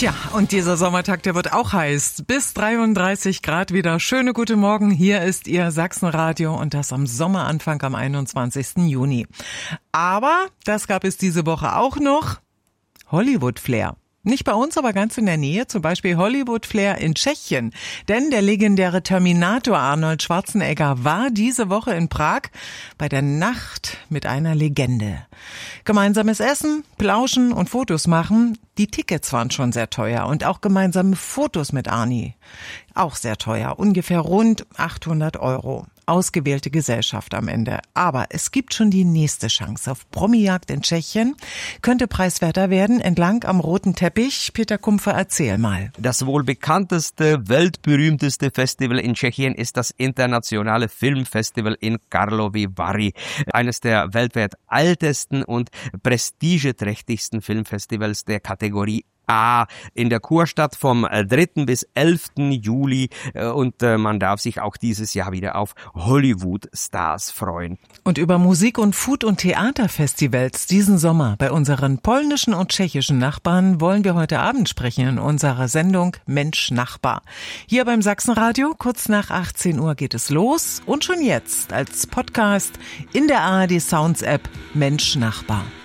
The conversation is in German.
Tja, und dieser Sommertag, der wird auch heiß. Bis 33 Grad wieder. Schöne gute Morgen. Hier ist Ihr Sachsenradio und das am Sommeranfang am 21. Juni. Aber das gab es diese Woche auch noch. Hollywood-Flair. Nicht bei uns, aber ganz in der Nähe, zum Beispiel Hollywood-Flair in Tschechien. Denn der legendäre Terminator Arnold Schwarzenegger war diese Woche in Prag bei der Nacht mit einer Legende. Gemeinsames Essen, Plauschen und Fotos machen. Die Tickets waren schon sehr teuer und auch gemeinsame Fotos mit Arnie. Auch sehr teuer, ungefähr rund 800 €. Ausgewählte Gesellschaft am Ende. Aber es gibt schon die nächste Chance. Auf Promijagd in Tschechien könnte preiswerter werden, entlang am roten Teppich. Peter Kumpfer, erzähl mal. Das wohl bekannteste, weltberühmteste Festival in Tschechien ist das internationale Filmfestival in Karlovy Vary. Eines der weltweit ältesten und prestigeträchtigsten Filmfestivals der Kategorie A in der Kurstadt vom 3. bis 11. Juli und man darf sich auch dieses Jahr wieder auf Hollywood-Stars freuen. Und über Musik- und Food- und Theaterfestivals diesen Sommer bei unseren polnischen und tschechischen Nachbarn wollen wir heute Abend sprechen in unserer Sendung Mensch Nachbar. Hier beim Sachsenradio, kurz nach 18 Uhr geht es los und schon jetzt als Podcast in der ARD Sounds App Mensch Nachbar.